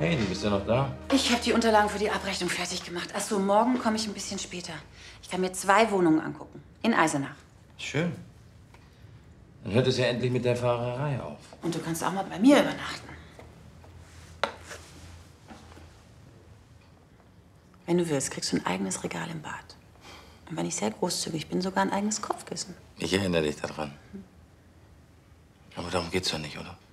Hey, du bist ja noch da? Ich habe die Unterlagen für die Abrechnung fertig gemacht. Ach so, morgen komme ich ein bisschen später. Ich kann mir 2 Wohnungen angucken. In Eisenach. Schön. Dann hört es ja endlich mit der Fahrerei auf. Und du kannst auch mal bei mir übernachten. Wenn du willst, kriegst du ein eigenes Regal im Bad. Und wenn ich sehr großzügig bin, sogar ein eigenes Kopfkissen. Ich erinnere dich daran. Aber darum geht's doch nicht, oder?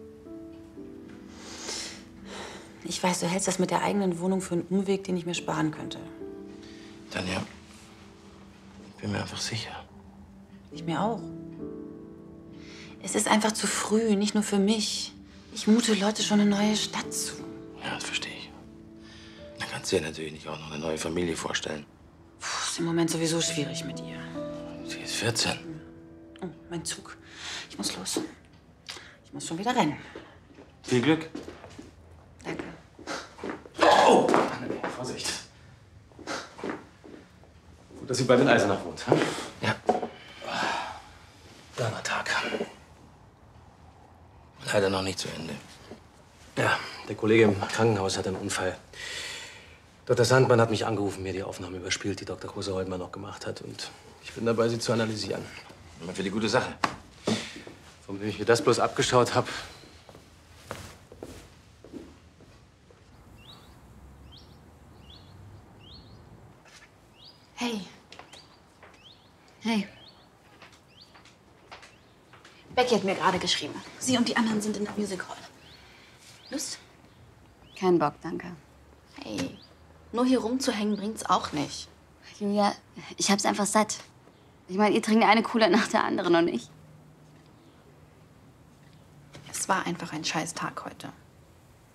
Ich weiß, du hältst das mit der eigenen Wohnung für einen Umweg, den ich mir sparen könnte. Tanja, ich bin mir einfach sicher. Ich mir auch. Es ist einfach zu früh, nicht nur für mich. Ich mute Leute schon eine neue Stadt zu. Ja, das verstehe ich. Da kannst du dir natürlich nicht auch noch eine neue Familie vorstellen. Puh, ist im Moment sowieso schwierig mit ihr. Sie ist 14. Oh, mein Zug. Ich muss los. Ich muss schon wieder rennen. Viel Glück. Danke. Oh! Vorsicht. Gut, dass sie bald in Eisenach wohnt. Hm? Ja. Langer Tag. Leider noch nicht zu Ende. Ja, der Kollege im Krankenhaus hat einen Unfall. Dr. Sandmann hat mich angerufen, mir die Aufnahme überspielt, die Dr. Kruse heute mal noch gemacht hat. Und ich bin dabei, sie zu analysieren. Immer für die gute Sache. Von wem ich mir das bloß abgeschaut habe. Hey. Hey. Becky hat mir gerade geschrieben. Sie und die anderen sind in der Music Hall. Lust? Kein Bock, danke. Hey, nur hier rumzuhängen bringt's auch nicht. Julia, ich hab's einfach satt. Ich meine, ihr trinkt eine Cola nach der anderen und ich. Es war einfach ein scheiß Tag heute.